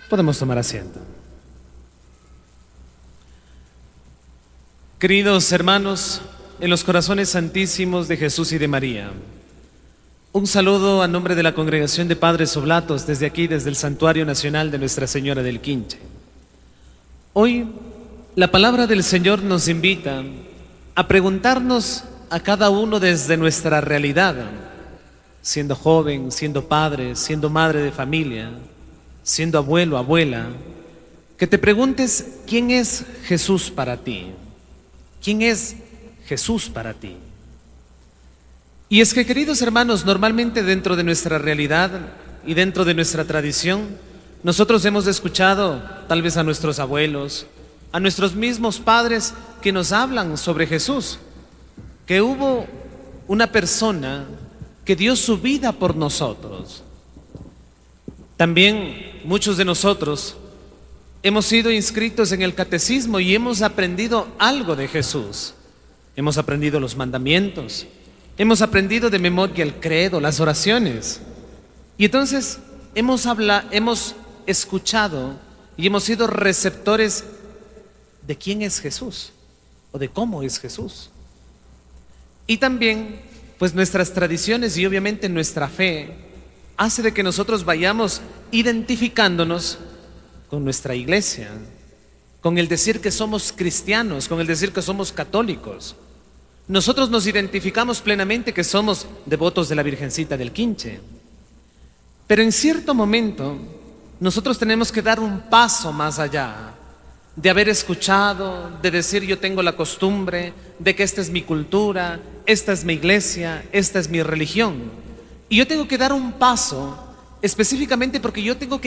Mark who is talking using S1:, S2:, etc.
S1: Podemos tomar asiento. Queridos hermanos, en los corazones santísimos de Jesús y de María, un saludo a nombre de la Congregación de Padres Oblatos desde aquí, desde el Santuario Nacional de Nuestra Señora del Quinche. Hoy, la palabra del Señor nos invita a preguntarnos a cada uno desde nuestra realidad, siendo joven, siendo padre, siendo madre de familia, siendo abuelo, abuela, que te preguntes ¿quién es Jesús para ti? ¿Quién es Jesús para ti? Y es que, queridos hermanos, normalmente dentro de nuestra realidad y dentro de nuestra tradición, nosotros hemos escuchado tal vez a nuestros abuelos, a nuestros mismos padres que nos hablan sobre Jesús, que hubo una persona que dio su vida por nosotros. También muchos de nosotros hemos sido inscritos en el catecismo y hemos aprendido algo de Jesús. Hemos aprendido los mandamientos, hemos aprendido de memoria el credo, las oraciones. Y entonces hemos escuchado y hemos sido receptores de quién es Jesús o de cómo es Jesús. Y también, pues nuestras tradiciones y obviamente nuestra fe hace de que nosotros vayamos identificándonos con nuestra iglesia, con el decir que somos cristianos, con el decir que somos católicos. Nosotros nos identificamos plenamente que somos devotos de la Virgencita del Quinche. Pero en cierto momento, nosotros tenemos que dar un paso más allá de haber escuchado, de decir yo tengo la costumbre, de que esta es mi cultura, esta es mi iglesia, esta es mi religión. Y yo tengo que dar un paso específicamente porque yo tengo que